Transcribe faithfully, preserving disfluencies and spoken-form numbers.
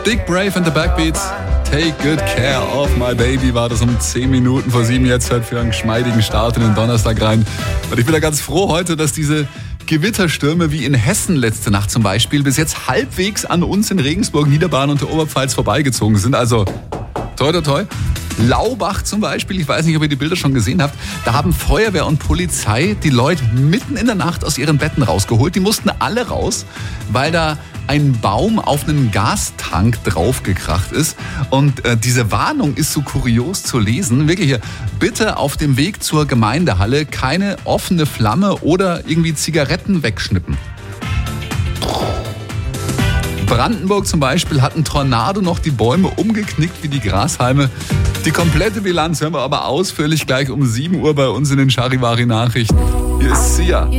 Dick Brave and the Backbeats. Take good care of my baby war das um zehn Minuten vor sieben jetzt halt für einen geschmeidigen Start in den Donnerstag rein. Und ich bin da ganz froh heute, dass diese Gewitterstürme wie in Hessen letzte Nacht zum Beispiel bis jetzt halbwegs an uns in Regensburg, Niederbayern und der Oberpfalz vorbeigezogen sind. Also toi toi toi. Laubach zum Beispiel, ich weiß nicht, ob ihr die Bilder schon gesehen habt, da haben Feuerwehr und Polizei die Leute mitten in der Nacht aus ihren Betten rausgeholt. Die mussten alle raus, weil da ein Baum auf einen Gastank draufgekracht ist. Und äh, diese Warnung ist so kurios zu lesen. Wirklich hier, bitte auf dem Weg zur Gemeindehalle keine offene Flamme oder irgendwie Zigaretten wegschnippen. Brandenburg zum Beispiel hat ein Tornado noch die Bäume umgeknickt wie die Grashalme. Die komplette Bilanz hören wir aber ausführlich gleich um sieben Uhr bei uns in den Charivari-Nachrichten. Hier ist Sia.